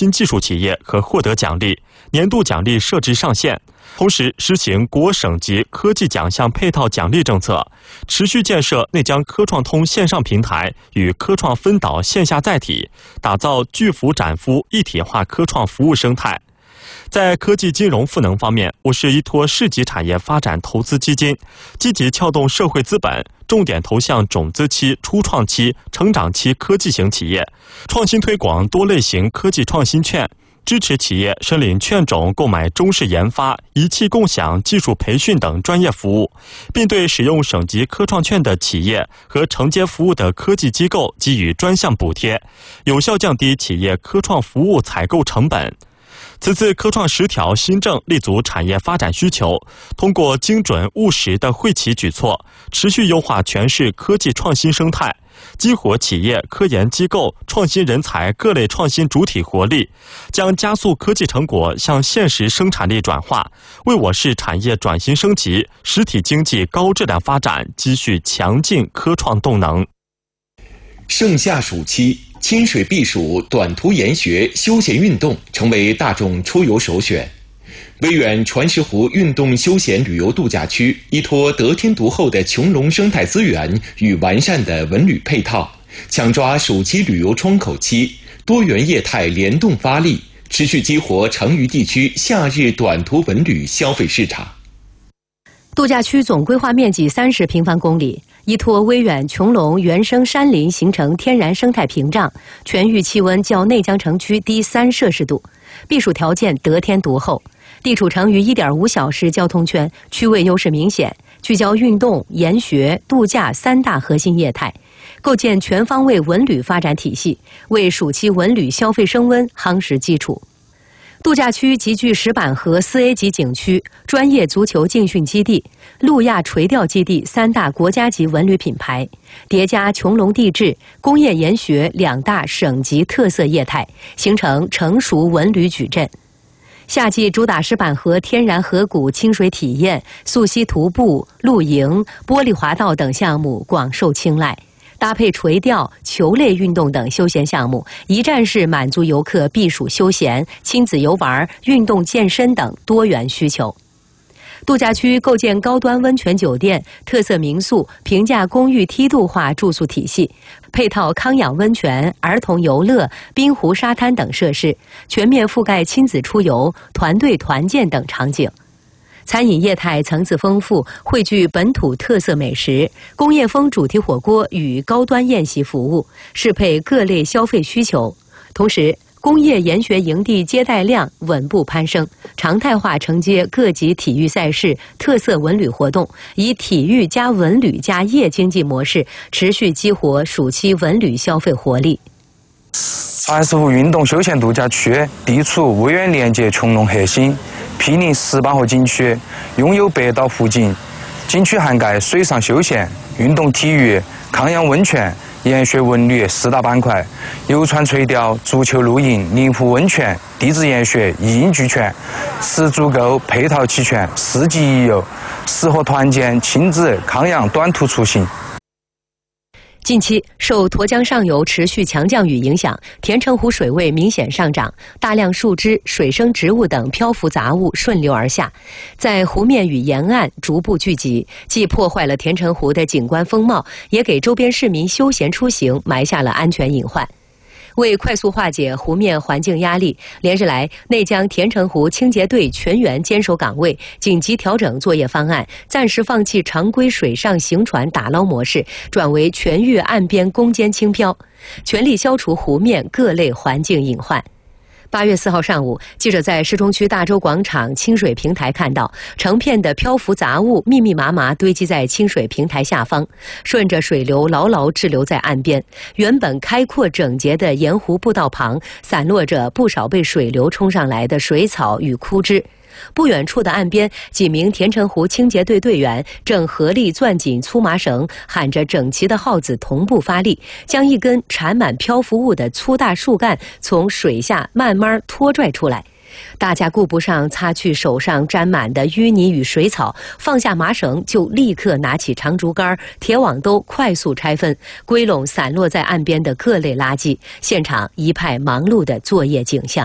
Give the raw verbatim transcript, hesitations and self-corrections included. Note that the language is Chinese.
新技术企业可获得奖励，年度奖励设置上限。同时实行国省级科技奖项配套奖励政策，持续建设内江科创通线上平台与科创分岛线下载体，打造巨幅展服一体化科创服务生态。在科技金融赋能方面，我市依托市级产业发展投资基金，积极撬动社会资本，重点投向种子期、初创期、成长期科技型企业，创新推广多类型科技创新券，支持企业申领券种购买中式研发、仪器共享、技术培训等专业服务，并对使用省级科创券的企业和承接服务的科技机构给予专项补贴，有效降低企业科创服务采购成本。此次科创十条新政立足产业发展需求，通过精准务实的惠企举措，持续优化全市科技创新生态，激活企业、科研机构、创新人才各类创新主体活力，将加速科技成果向现实生产力转化，为我市产业转型升级、实体经济高质量发展积蓄强劲科创动能。 盛夏暑期，亲水避暑、短途研学、休闲运动成为大众出游首选。威远传石湖运动休闲旅游度假区依托得天独厚的穹窿生态资源与完善的文旅配套，抢抓暑期旅游窗口期，多元业态联动发力，持续激活成渝地区夏日短途文旅消费市场。 度假区总规划面积三十平方公里，依托威远穹窿原生山林形成天然生态屏障，全域气温较内江城区低三摄氏度，避暑条件得天独厚，地处成渝 一点五小时交通圈，区位优势明显，聚焦运动、研学、度假三大核心业态，构建全方位文旅发展体系，为暑期文旅消费升温夯实基础。度假区集聚石板河四 A 级景区、专业足球竞训基地、路亚垂钓基地三大国家级文旅品牌，叠加穹窿地质、工业研学两大省级特色业态，形成成熟文旅矩阵。夏季主打石板河天然河谷清水体验、溯溪徒步、露营、玻璃滑道等项目广受青睐。搭配垂钓、球类运动等休闲项目，一站式满足游客避暑休闲、亲子游玩、运动健身等多元需求。度假区构建高端温泉酒店、特色民宿、平价公寓梯度化住宿体系，配套康养温泉、儿童游乐、滨湖沙滩等设施，全面覆盖亲子出游、团队团建等场景。餐饮业态层次丰富，汇聚本土特色美食、工业风主题火锅与高端宴席服务，适配各类消费需求。同时，工业研学营地接待量稳步攀升，常态化承接各级体育赛事、特色文旅活动，以体育加文旅加夜经济模式，持续激活暑期文旅消费活力。 传石湖运动休闲度假区地处威远连接穹窿核心，毗邻石板河景区，拥有北岛湖景。景区涵盖水上休闲、运动体育、康养温泉、研学文旅四大板块，游船垂钓、足球露营、临湖温泉、地质研学一应俱全，吃足够，配套齐全，四季宜游，适合团建、亲子、康养短途出行。 近期受沱江上游持续强降雨影响，田城湖水位明显上涨，大量树枝、水生植物等漂浮杂物顺流而下，在湖面与沿岸逐步聚集，既破坏了田城湖的景观风貌，也给周边市民休闲出行埋下了安全隐患。为快速化解湖面环境压力，连日来，内江田城湖清洁队全员坚守岗位，紧急调整作业方案，暂时放弃常规水上行船打捞模式，转为全域岸边攻坚清漂，全力消除湖面各类环境隐患。八月四号上午，记者在市中区大洲广场清水平台看到，成片的漂浮杂物密密麻麻堆积在清水平台下方，顺着水流牢牢滞留在岸边。原本开阔整洁的沿湖步道旁，散落着不少被水流冲上来的水草与枯枝。不远处的岸边，几名田城湖清洁队队员正合力攥紧粗麻绳，喊着整齐的号子同步发力，将一根缠满漂浮物的粗大树干从水下慢慢拖拽出来。大家顾不上擦去手上沾满的淤泥与水草，放下麻绳就立刻拿起长竹竿、铁网兜快速拆分，归拢散落在岸边的各类垃圾，现场一派忙碌的作业景象。